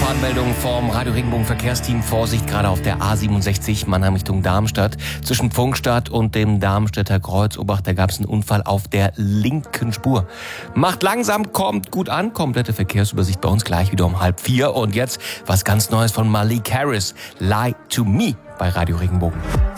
Gefahrenmeldung vom Radio Regenbogen Verkehrsteam. Vorsicht, gerade auf der A67 Mannheim Richtung Darmstadt. Zwischen Pfungstadt und dem Darmstädter Kreuz Obacht, da gab es einen Unfall auf der linken Spur. Macht langsam, kommt gut an. Komplette Verkehrsübersicht bei uns gleich wieder um 3:30. Und jetzt was ganz Neues von Malik Harris. Lie to Me bei Radio Regenbogen.